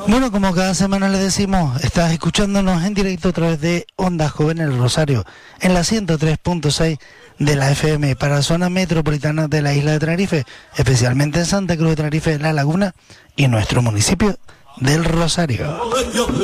Bueno, como cada semana le decimos, estás escuchándonos en directo a través de Onda Joven El Rosario, en la 103.6 de la FM para la zona metropolitana de la isla de Tenerife, especialmente en Santa Cruz de Tenerife, La Laguna y nuestro municipio del Rosario.